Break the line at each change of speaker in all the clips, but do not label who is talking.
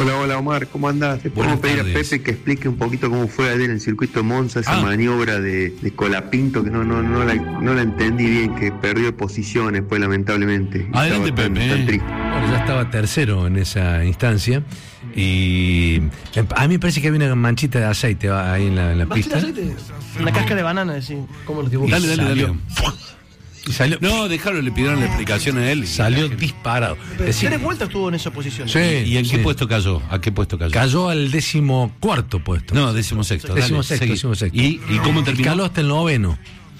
Hola Omar, ¿cómo andás? Te podemos pedir a Pepe que explique un poquito cómo fue ayer en el circuito Monza esa maniobra de Colapinto, que no la entendí bien, que perdió posiciones, pues lamentablemente.
Adelante, Pepe.
Bueno, ya estaba tercero en esa instancia y a mí me parece que había una manchita de aceite ahí en la pista.
¿De aceite? Una cáscara de banana, sí. ¿Cómo lo dibujas?
Dale.
Y salió.
No, déjalo, le pidieron la explicación a él.
Salió disparado.
Pero 3 vueltas estuvo en esa posición.
Sí.
¿Y en qué puesto cayó? ¿A qué puesto cayó?
Cayó al 14º puesto.
No, 16º.
16º.
¿Y cómo terminó?
Caló hasta el 9º.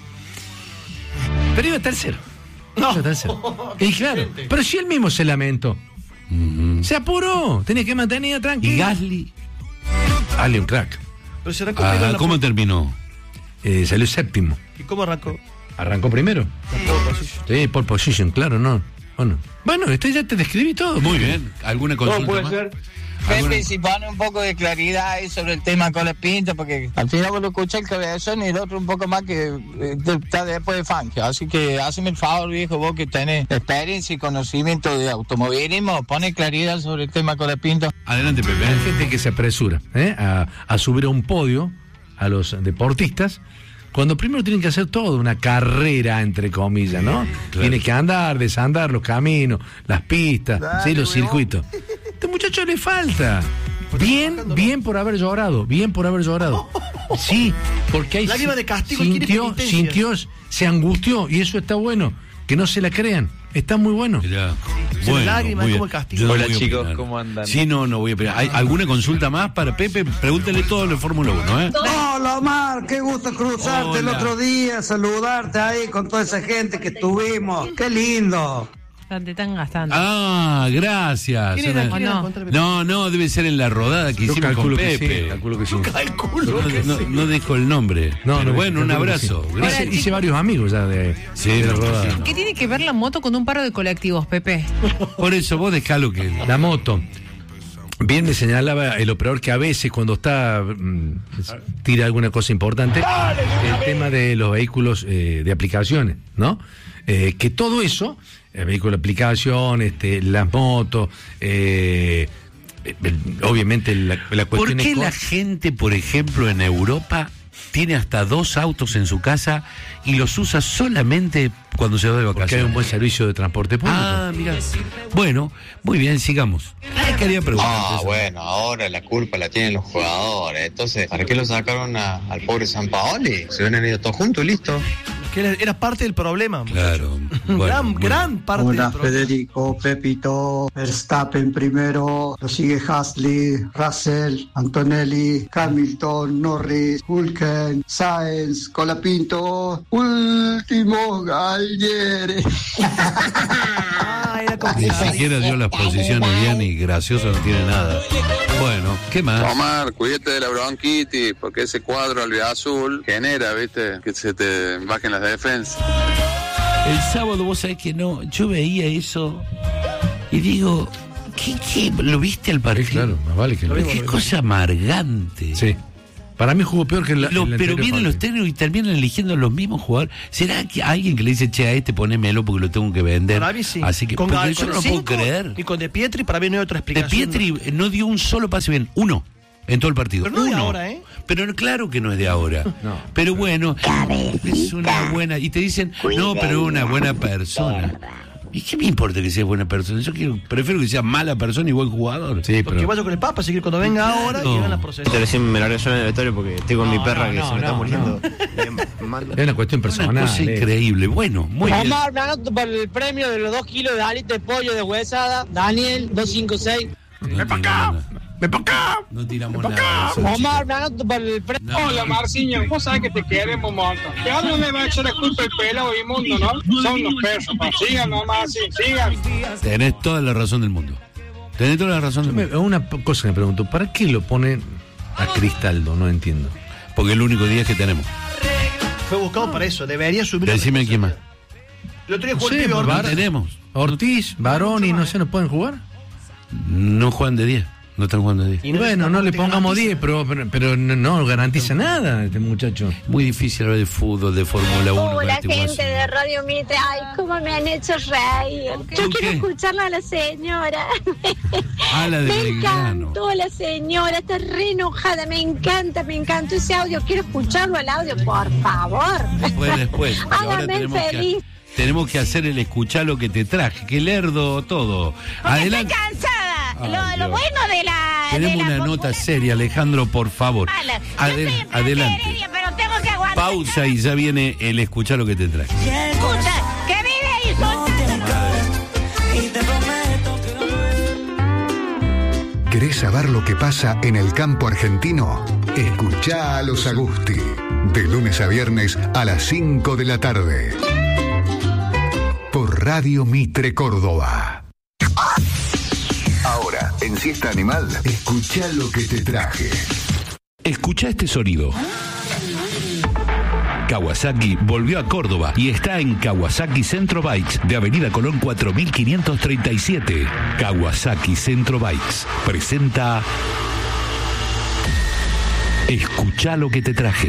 Pero iba tercero.
No.
Iba tercero. Y claro, pero si él mismo se lamentó. Se apuró. Tenía que mantener tranquilo.
¿Y Gasly?
Dale, un crack.
Pero se arrancó
¿Cómo terminó?
Salió séptimo.
¿Y cómo arrancó?
¿Arrancó primero? Sí, pole position, claro, no. Bueno, ya te describí todo.
Muy bien. ¿Alguna consulta
No, puede
más?
ser. Pepe, si pone un poco de claridad ahí sobre el tema Colapinto, porque al final vos lo escuchás el cabezón y el otro un poco más que está después de Fangio. Así que hazme el favor, viejo, vos que tenés experiencia y conocimiento de automovilismo, pone claridad sobre el tema Colapinto.
Adelante, Pepe.
Hay gente que se apresura a subir a un podio a los deportistas cuando primero tienen que hacer todo, una carrera, entre comillas, ¿no?
Claro.
Tiene que andar, desandar los caminos, las pistas, sí, los circuitos. Este muchacho le falta. Bien por haber llorado, Sí, porque ahí
lágrima de castigo,
sintió, se angustió, y eso está bueno. Que no se la crean, está muy bueno.
Mirá.
Lágrimas como el castigo.
Hola chicos, ¿cómo andan?
Sí, no voy a opinar. ¿Hay alguna consulta más para Pepe? Pregúntale todo de Fórmula 1, ¿eh?
Hola Omar, qué gusto cruzarte el otro día, saludarte ahí con toda esa gente que estuvimos. Qué lindo.
Te están gastando.
Ah, gracias. No, debe ser en la rodada que hicimos con Pepe.
Calculo que sí.
No dejo el nombre. Pero bueno, un abrazo.
Sí. Hice varios amigos ya de la rodada.
¿Qué tiene que ver la moto con un paro de colectivos, Pepe?
Por eso vos dejalo que...
La moto. Bien me señalaba el operador que a veces cuando está tira alguna cosa importante, el tema de los vehículos de aplicaciones, ¿no? Que todo eso, el vehículo de aplicación, las motos, obviamente la cuestión.
¿Por qué
es
la gente, por ejemplo, en Europa tiene hasta 2 autos en su casa y los usa solamente cuando se va de vacaciones?
Porque hay un buen servicio de transporte público.
Ah, mira. Bueno, muy bien, sigamos. Quería preguntar.
Bueno, ahora la culpa la tienen los jugadores. Entonces, ¿para qué lo sacaron al pobre Sampaoli? Se hubieran ido todos juntos y listo.
Que era parte del problema.
Claro.
Bueno, gran parte
Hola
del problema.
Federico, Pepito, Verstappen primero, lo sigue Gasly, Russell, Antonelli, Hamilton, Norris, Hulken, Sainz, Colapinto, último Gallieri.
Ni siquiera dio las posiciones bien y gracioso no tiene nada. Bueno, ¿qué más?
Omar, cuídate de la bronquitis, porque ese cuadro albiazul genera, ¿viste? Que se te bajen las defensas.
El sábado, vos sabés que no, yo veía eso y digo, ¿qué? ¿Lo viste al partido?
Sí, claro, más vale que lo
Qué cosa amargante.
Sí. Para mí jugó peor que
pero vienen los técnicos y terminan eligiendo los mismos jugadores. ¿Será que alguien que le dice, che, a este ponémelo porque lo tengo que vender?
Para mí sí.
Así que yo no lo puedo creer.
Y con De Pietri para mí no hay otra
De
explicación.
Pietri no dio un solo pase bien, uno en todo el partido.
Pero no
uno.
de ahora, ¿eh?
Pero claro que no es de ahora. No. Pero bueno, es una buena. Y te dicen, no, pero es una buena persona. ¿Y qué me importa que sea buena persona? Yo prefiero que sea mala persona y buen jugador.
Sí,
Porque vaya con el Papa, así que cuando venga ahora y vean la procesión.
Recién me largué yo en el vestuario porque estoy con mi perra que se me está muriendo.
Es una cuestión personal.
Una cosa increíble. Bueno, muy bien.
Omar, me anoto por el premio de los 2 kilos de alita de pollo de huesada. Daniel, 256.
¡Ven para acá! No tiramos nada.
Omar, me anoto por el premio.
Hola, Marciño, vos sabés que te queremos un montón. Que ahora no le va a echar la culpa el pelado inmundo, ¿no? Son los perros, sigan nomás así, sigan.
Tenés toda la razón del mundo.
Una cosa que me pregunto, ¿para qué lo ponen a Cristaldo? No entiendo.
Porque es el único día que tenemos.
Fue buscado para eso, debería subir.
Decime quién más.
El otro día jugó el pibe Ortiz.
Tenemos.
Ortiz, Baroni, no sé, ¿no pueden jugar?
No juegan de 10. No están jugando 10.
Y bueno, no le pongamos 10, pero no garantiza nada este muchacho.
Muy difícil hablar de fútbol, de Fórmula 1.
Hola, gente de Radio Mitre. Ay, cómo me han hecho reír. Yo quiero escucharla a la señora.
La de
me
Belgrano.
encantó la señora, está re enojada. Me encantó ese audio. Quiero escucharlo al audio, por favor.
Después.
Hágame feliz.
Tenemos que hacer el escuchar lo que te traje. Qué lerdo todo.
Porque
Adelante.
estoy cansada.
Ay,
lo bueno de la...
Tenemos una nota seria, Alejandro, por favor. Adelante.
Seria, pero tengo que aguantar.
Pausa y ya viene el escuchar lo que te traje.
Escucha, que vive ahí.
¿Querés saber lo que pasa en el campo argentino? Escuchá a los Agusti. De lunes a viernes a las 5 de la tarde. Por Radio Mitre Córdoba. Ahora, en Siesta Animal, escuchá lo que te traje.
Escuchá este sonido. Kawasaki volvió a Córdoba y está en Kawasaki Centro Bikes de Avenida Colón 4537. Kawasaki Centro Bikes presenta Escuchá lo que te traje.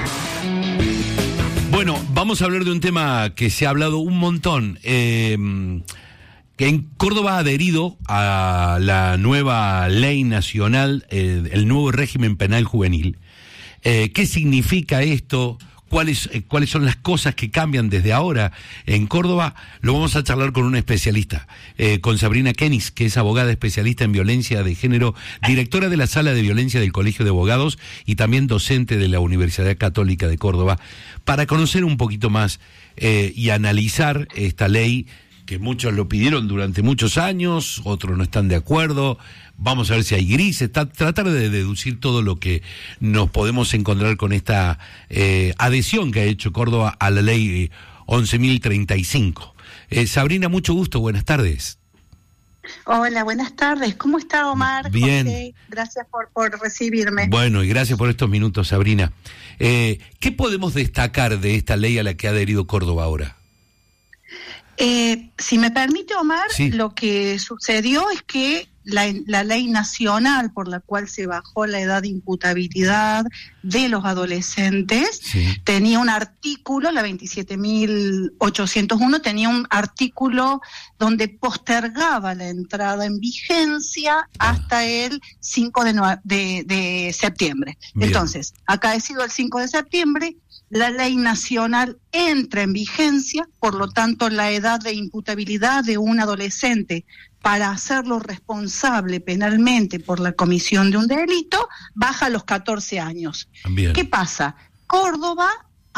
Bueno, vamos a hablar de un tema que se ha hablado un montón. Que en Córdoba ha adherido a la nueva ley nacional, el nuevo régimen penal juvenil. ¿Qué significa esto? ¿Cuáles son las cosas que cambian desde ahora en Córdoba? Lo vamos a charlar con una especialista, con Sabrina Kenis, que es abogada especialista en violencia de género, directora de la Sala de Violencia del Colegio de Abogados y también docente de la Universidad Católica de Córdoba, para conocer un poquito más y analizar esta ley que muchos lo pidieron durante muchos años, otros no están de acuerdo. Vamos a ver si hay grises, tratar de deducir todo lo que nos podemos encontrar con esta adhesión que ha hecho Córdoba a la ley 11.035. Sabrina, mucho gusto, buenas tardes.
Hola, buenas tardes. ¿Cómo está, Omar?
Bien.
José, gracias por recibirme.
Bueno, y gracias por estos minutos, Sabrina. ¿Qué podemos destacar de esta ley a la que ha adherido Córdoba ahora?
Si me permite, Omar,
sí.
Lo que sucedió es que la ley nacional por la cual se bajó la edad de imputabilidad de los adolescentes tenía un artículo, la 27.801, tenía un artículo donde postergaba la entrada en vigencia hasta el 5 de septiembre. Bien. Entonces, acaecido el 5 de septiembre, la ley nacional entra en vigencia, por lo tanto la edad de imputabilidad de un adolescente para hacerlo responsable penalmente por la comisión de un delito baja a los 14 años. Bien. ¿Qué pasa? Córdoba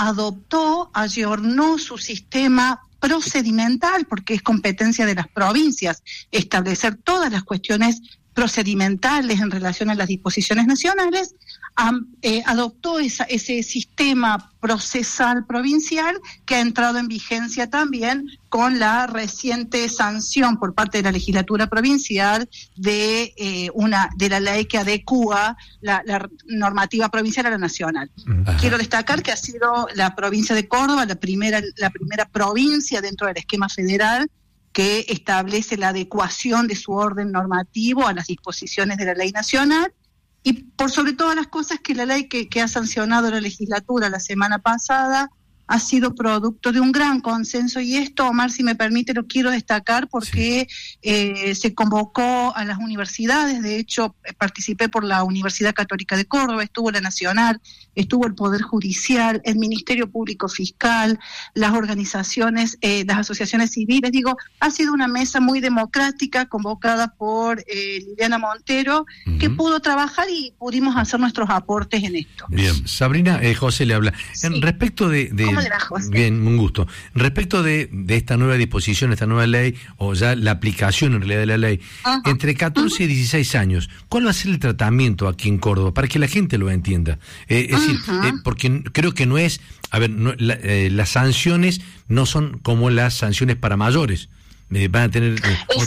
ayornó su sistema procedimental, porque es competencia de las provincias establecer todas las cuestiones procedimentales en relación a las disposiciones nacionales, adoptó ese sistema procesal provincial que ha entrado en vigencia también con la reciente sanción por parte de la legislatura provincial de la ley que adecúa la normativa provincial a la nacional. Ajá. Quiero destacar que ha sido la provincia de Córdoba la primera provincia dentro del esquema federal que establece la adecuación de su orden normativo a las disposiciones de la ley nacional, y por sobre todas las cosas que la ley que ha sancionado la legislatura la semana pasada ha sido producto de un gran consenso, y esto, Omar, si me permite, lo quiero destacar porque se convocó a las universidades. De hecho, participé por la Universidad Católica de Córdoba, estuvo la Nacional, estuvo el Poder Judicial, el Ministerio Público Fiscal, las organizaciones, las asociaciones civiles. Digo, ha sido una mesa muy democrática convocada por Liliana Montero, que pudo trabajar y pudimos hacer nuestros aportes en esto.
Bien, Sabrina, José le habla. Sí. Respecto de bien, un gusto. Respecto de esta nueva disposición, esta nueva ley, o ya la aplicación en realidad de la ley, entre 14 y 16 años, ¿cuál va a ser el tratamiento aquí en Córdoba? Para que la gente lo entienda. Es decir, porque creo que no es, las sanciones no son como las sanciones para mayores. Van a tener...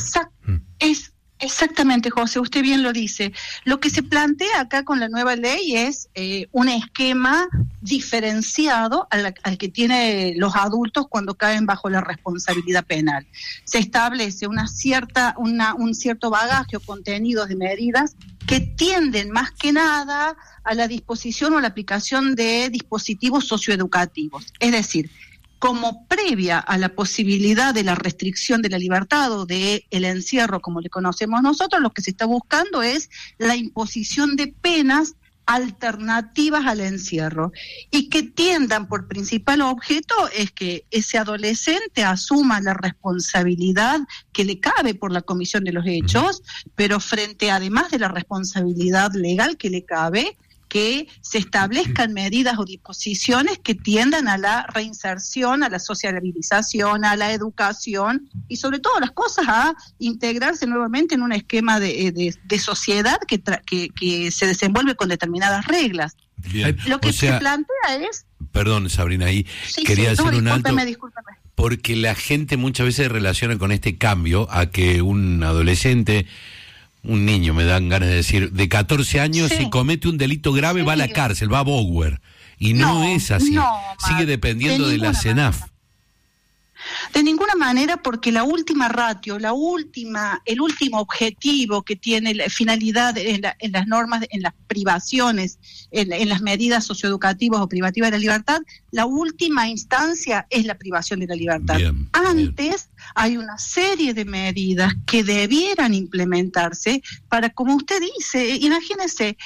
Exactamente, José, usted bien lo dice. Lo que se plantea acá con la nueva ley es un esquema diferenciado al que tienen los adultos cuando caen bajo la responsabilidad penal. Se establece un cierto bagaje o contenidos de medidas que tienden más que nada a la disposición o la aplicación de dispositivos socioeducativos. Es decir, como previa a la posibilidad de la restricción de la libertad o de el encierro, como le conocemos nosotros, lo que se está buscando es la imposición de penas alternativas al encierro y que tiendan por principal objeto es que ese adolescente asuma la responsabilidad que le cabe por la comisión de los hechos, pero frente además de la responsabilidad legal que le cabe, que se establezcan medidas o disposiciones que tiendan a la reinserción, a la sociabilización, a la educación y sobre todo las cosas a integrarse nuevamente en un esquema de sociedad que se desenvuelve con determinadas reglas.
Bien.
Lo que se plantea es...
Perdón, Sabrina, ahí quería hacer un alto.
Discúlpeme.
Porque la gente muchas veces relaciona con este cambio a que un adolescente... Un niño, me dan ganas de decir, de 14 años, si comete un delito grave va a la cárcel, va a Bower. Y no es así. Sigue dependiendo de la CENAF.
De ninguna manera, porque la última ratio, el último objetivo que tiene la finalidad en las normas, en las privaciones, en las medidas socioeducativas o privativas de la libertad, la última instancia es la privación de la libertad. Antes hay una serie de medidas que debieran implementarse para, como usted dice, imagínese,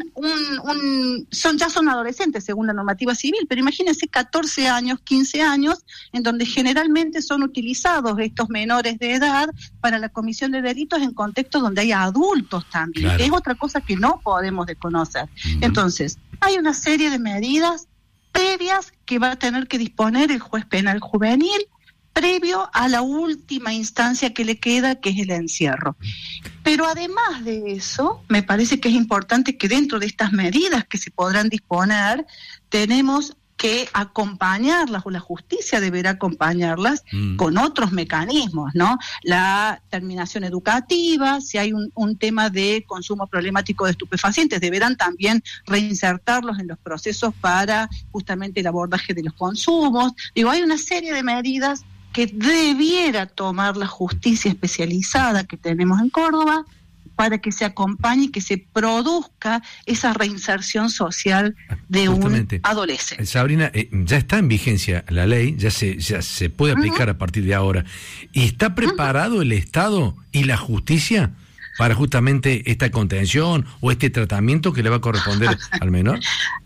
ya son adolescentes según la normativa civil, pero imagínese 14 años, 15 años, en donde generalmente son utilizados estos menores de edad para la comisión de delitos en contextos donde hay adultos también, que es otra cosa que no podemos desconocer. Entonces, hay una serie de medidas previas que va a tener que disponer el juez penal juvenil previo a la última instancia que le queda, que es el encierro. Pero además de eso, me parece que es importante que dentro de estas medidas que se podrán disponer, tenemos que acompañarlas, o la justicia deberá acompañarlas con otros mecanismos, ¿no? La terminación educativa, si hay un tema de consumo problemático de estupefacientes, deberán también reinsertarlos en los procesos para justamente el abordaje de los consumos. Digo, hay una serie de medidas que debiera tomar la justicia especializada que tenemos en Córdoba para que se acompañe y que se produzca esa reinserción social de un adolescente.
Sabrina, ya está en vigencia la ley, ya se puede aplicar a partir de ahora. ¿Y está preparado el Estado y la justicia para justamente esta contención o este tratamiento que le va a corresponder al menor?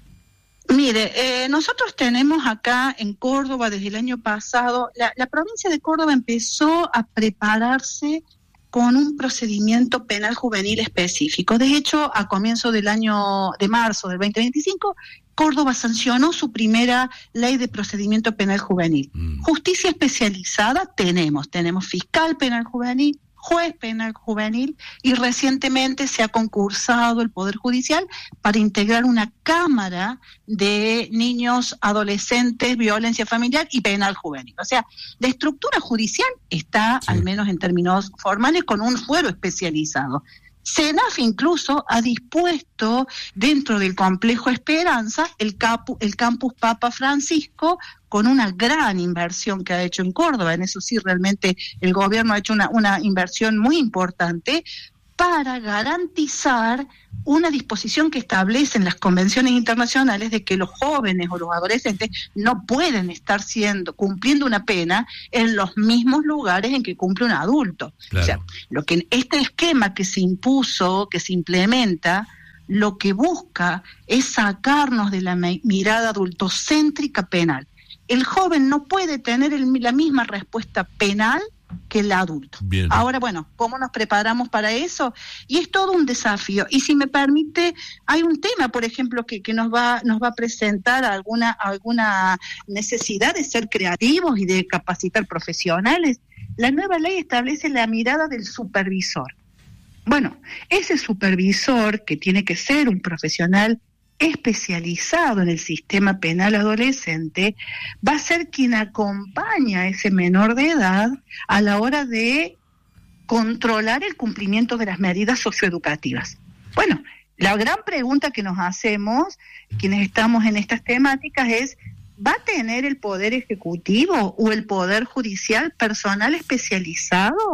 Mire, nosotros tenemos acá en Córdoba desde el año pasado, la provincia de Córdoba empezó a prepararse con un procedimiento penal juvenil específico. De hecho, a comienzo del año de marzo del 2025, Córdoba sancionó su primera ley de procedimiento penal juvenil. Justicia especializada tenemos fiscal penal juvenil, juez penal juvenil, y recientemente se ha concursado el Poder Judicial para integrar una cámara de niños, adolescentes, violencia familiar y penal juvenil. O sea, la estructura judicial está, al menos en términos formales, con un fuero especializado. CENAF incluso ha dispuesto dentro del complejo Esperanza el campus Papa Francisco, con una gran inversión que ha hecho en Córdoba. En eso sí, realmente el gobierno ha hecho una inversión muy importante para garantizar una disposición que establecen las convenciones internacionales de que los jóvenes o los adolescentes no pueden estar cumpliendo una pena en los mismos lugares en que cumple un adulto. Claro. O sea, este esquema que se impuso, que se implementa, lo que busca es sacarnos de la mirada adultocéntrica penal. El joven no puede tener la misma respuesta penal que el adulto. Bien. Ahora, bueno, ¿cómo nos preparamos para eso? Y es todo un desafío. Y si me permite, hay un tema, por ejemplo, que nos va a presentar alguna necesidad de ser creativos y de capacitar profesionales. La nueva ley establece la mirada del supervisor. Bueno, ese supervisor, que tiene que ser un profesional especializado en el sistema penal adolescente, va a ser quien acompaña a ese menor de edad a la hora de controlar el cumplimiento de las medidas socioeducativas. Bueno, la gran pregunta que nos hacemos, quienes estamos en estas temáticas, es: ¿va a tener el Poder Ejecutivo o el Poder Judicial personal especializado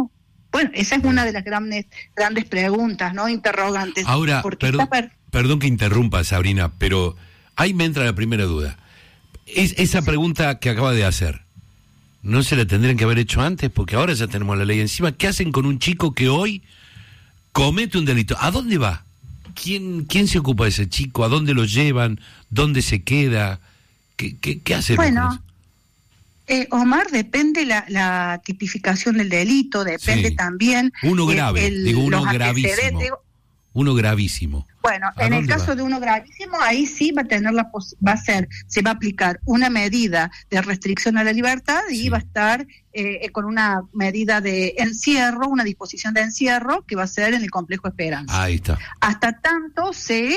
Bueno, esa es una de las grandes preguntas, ¿no? Interrogantes.
Ahora, perdón que interrumpa, Sabrina, pero ahí me entra la primera duda. Esa pregunta que acaba de hacer, ¿no se la tendrían que haber hecho antes? Porque ahora ya tenemos la ley encima. ¿Qué hacen con un chico que hoy comete un delito? ¿A dónde va? ¿Quién se ocupa de ese chico? ¿A dónde lo llevan? ¿Dónde se queda? ¿Qué hace?
Bueno, Omar, depende la tipificación del delito, depende también...
Uno grave, uno gravísimo. Uno gravísimo.
Bueno, en el caso de uno gravísimo, ahí sí va a tener se va a aplicar una medida de restricción a la libertad y va a estar con una medida de encierro, una disposición de encierro que va a ser en el Complejo Esperanza.
Ahí está.
Hasta tanto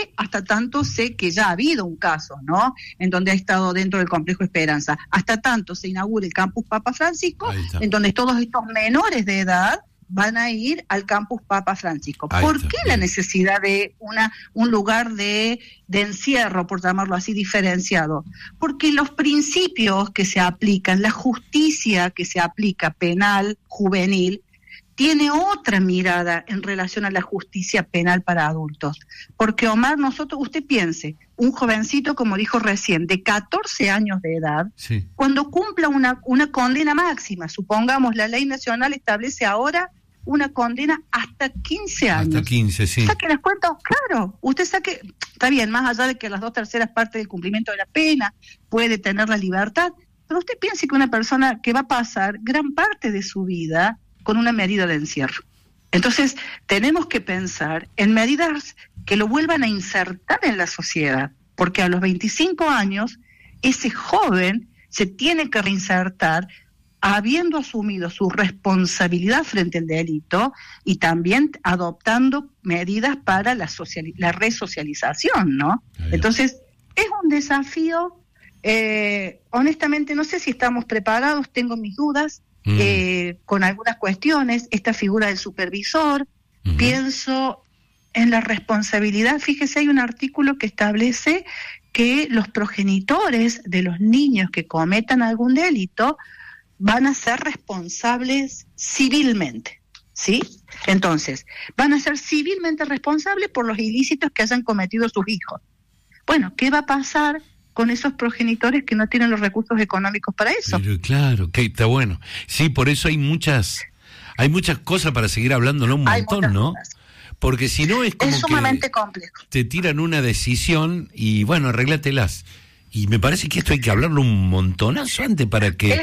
sé que ya ha habido un caso, ¿no? En donde ha estado dentro del Complejo Esperanza. Hasta tanto se inaugure el Campus Papa Francisco, en donde todos estos menores de edad van a ir al Campus Papa Francisco. ¿Por qué la necesidad de un lugar de encierro, por llamarlo así, diferenciado? Porque los principios que se aplican, la justicia que se aplica penal, juvenil, tiene otra mirada en relación a la justicia penal para adultos. Porque, Omar, usted piense, un jovencito, como dijo recién, de 14 años de edad, cuando cumpla una condena máxima, supongamos la ley nacional establece ahora una condena hasta 15 años.
Hasta 15, sí.
¿Saque las cuentas? Claro, usted está bien, más allá de que las 2/3 partes del cumplimiento de la pena puede tener la libertad, pero usted piense que una persona que va a pasar gran parte de su vida con una medida de encierro. Entonces, tenemos que pensar en medidas que lo vuelvan a insertar en la sociedad, porque a los 25 años, ese joven se tiene que reinsertar habiendo asumido su responsabilidad frente al delito y también adoptando medidas para la resocialización, ¿no? Entonces, es un desafío, honestamente no sé si estamos preparados, tengo mis dudas, con algunas cuestiones, esta figura del supervisor, pienso en la responsabilidad. Fíjese, hay un artículo que establece que los progenitores de los niños que cometan algún delito van a ser responsables civilmente, ¿sí? Entonces, van a ser civilmente responsables por los ilícitos que hayan cometido sus hijos. Bueno, ¿qué va a pasar con esos progenitores que no tienen los recursos económicos para eso?
Pero claro, que está bueno. Sí, por eso hay muchas cosas para seguir hablando, ¿no? Un montón, ¿no? Porque si no es como
es sumamente complejo.
Te tiran una decisión y bueno, arréglatelas. Y me parece que esto hay que hablarlo un montonazo antes para que...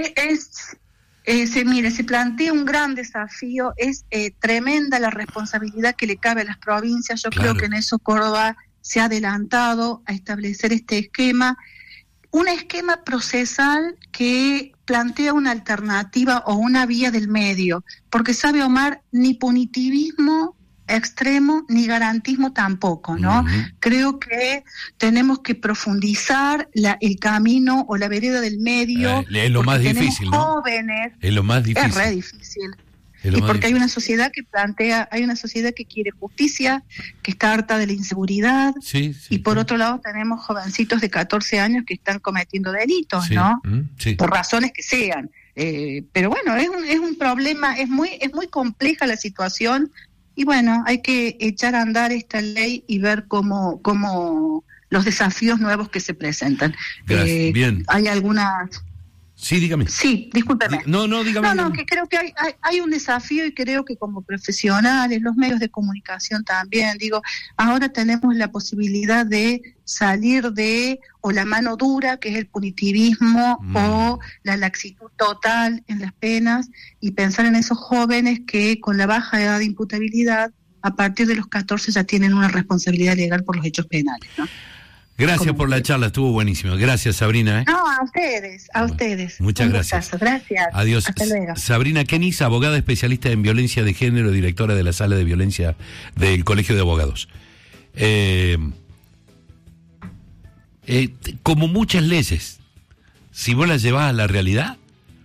Mire, se plantea un gran desafío, es tremenda la responsabilidad que le cabe a las provincias. Yo creo que en eso Córdoba se ha adelantado a establecer este esquema, un esquema procesal que plantea una alternativa o una vía del medio, porque sabe, Omar, ni punitivismo extremo ni garantismo tampoco, ¿no? Creo que tenemos que profundizar el camino o la vereda del medio.
Es lo más difícil, ¿no?
Jóvenes.
Es lo más difícil.
Es re difícil. Y porque hay una sociedad que hay una sociedad que quiere justicia, que está harta de la inseguridad, y por otro lado tenemos jovencitos de 14 años que están cometiendo delitos, ¿no? Por razones que sean. Pero bueno, es un problema, es muy compleja la situación, y bueno, hay que echar a andar esta ley y ver cómo los desafíos nuevos que se presentan.
Bien.
Hay algunas...
Sí, dígame.
Sí, discúlpeme.
No, dígame.
No, que creo que hay un desafío, y creo que como profesionales, los medios de comunicación también, ahora tenemos la posibilidad de salir de o la mano dura, que es el punitivismo, o la laxitud total en las penas, y pensar en esos jóvenes que con la baja edad de imputabilidad, a partir de los 14 ya tienen una responsabilidad legal por los hechos penales, ¿no?
Gracias por la charla, estuvo buenísimo. Gracias, Sabrina.
No, a ustedes.
Muchas gracias.
Gracias.
Adiós.
Hasta luego.
Sabrina Keniz, abogada especialista en violencia de género, directora de la Sala de Violencia del Colegio de Abogados. Como muchas leyes, si vos las llevás a la realidad,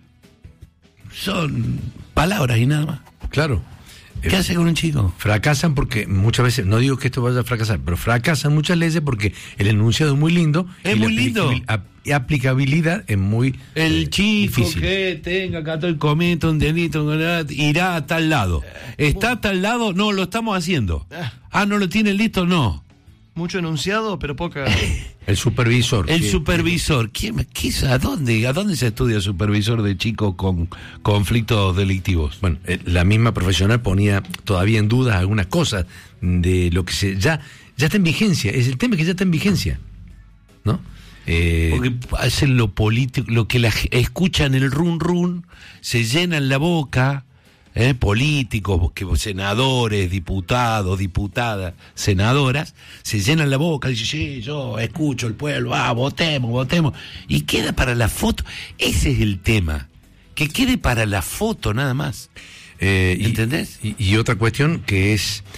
son palabras y nada más.
Claro.
¿Qué hace con un chico?
Fracasan porque muchas veces, no digo que esto vaya a fracasar, pero fracasan muchas leyes porque el enunciado es muy lindo.
Es muy lindo.
aplicabilidad es muy
el chico
difícil.
Que tenga acá todo el cometa, un delito, irá a tal lado. ¿Está a tal lado? No, lo estamos haciendo. ¿No lo tienen listo? No.
Mucho enunciado, pero poca...
El supervisor.
El supervisor. ¿A dónde se estudia supervisor de chicos con conflictos delictivos?
Bueno, la misma profesional ponía todavía en duda algunas cosas de lo que ya está en vigencia. Es el tema que ya está en vigencia, ¿no?
Porque hacen lo político, lo que escuchan el run, se llenan la boca, políticos, senadores, diputados, diputadas, senadoras, se llenan la boca, dicen, sí, yo escucho el pueblo, votemos, y queda para la foto. Ese es el tema, que quede para la foto nada más. ¿Entendés?
Y otra cuestión que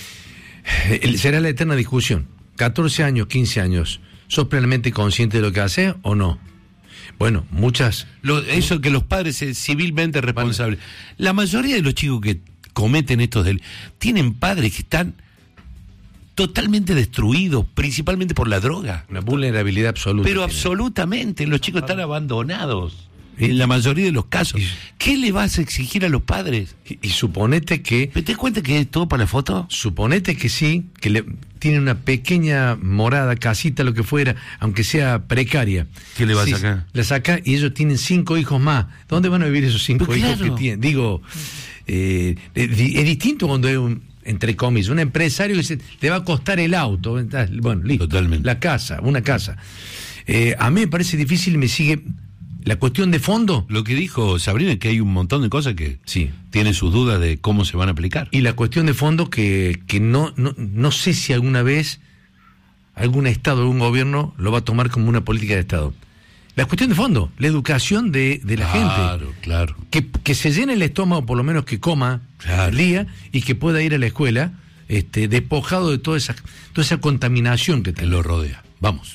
será la eterna discusión. 14 años, 15 años, ¿sos plenamente consciente de lo que haces o no? Bueno, muchas...
Eso que los padres es civilmente responsables. La mayoría de los chicos que cometen estos delitos tienen padres que están totalmente destruidos, principalmente por la droga.
Una vulnerabilidad absoluta.
Pero absolutamente, los chicos están abandonados. En la mayoría de los casos. ¿Qué le vas a exigir a los padres?
Y suponete que...
¿Te das cuenta que es todo para la foto?
Suponete que sí, que tiene una pequeña morada, casita, lo que fuera, aunque sea precaria.
¿Qué le vas a sacar?
La saca y ellos tienen 5 hijos más. ¿Dónde van a vivir esos 5 hijos que tienen? Digo, es distinto cuando es entre comillas, un empresario que le va a costar el auto. Bueno, listo.
Totalmente.
Una casa. A mí me parece difícil, me sigue... La cuestión de fondo.
Lo que dijo Sabrina es que hay un montón de cosas que tienen sus dudas de cómo se van a aplicar.
Y la cuestión de fondo que no sé si alguna vez algún Estado, algún gobierno lo va a tomar como una política de Estado. La cuestión de fondo, la educación de la gente.
Claro.
Que se llene el estómago, por lo menos que coma al día y que pueda ir a la escuela despojado de toda esa contaminación que lo rodea. Vamos.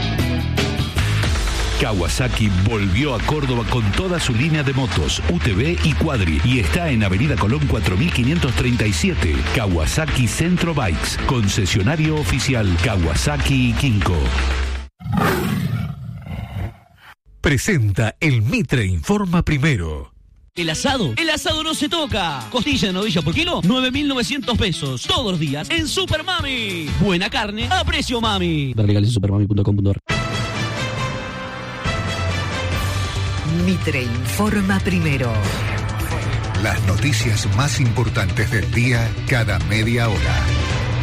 Kawasaki volvió a Córdoba con toda su línea de motos, UTV y Quadri, y está en Avenida Colón 4537. Kawasaki Centro Bikes, concesionario oficial Kawasaki y Kinko.
Presenta el Mitre Informa Primero.
El asado no se toca. Costilla de novilla por kilo, 9.900 pesos. Todos los días en Super Mami. Buena carne a precio mami.
Ver legales en supermami.com.ar.
Mitre Informa Primero.
Las noticias más importantes del día cada media hora.